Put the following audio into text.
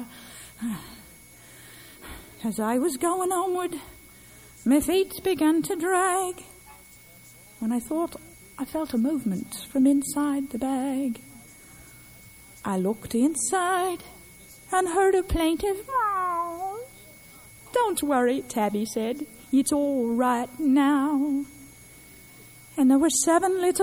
car. As I was going onward, my feet began to drag, when I thought I felt a movement from inside the bag. I looked inside and heard a plaintive meow. "Don't worry," Tabby said. "It's all right now." And there were 7 little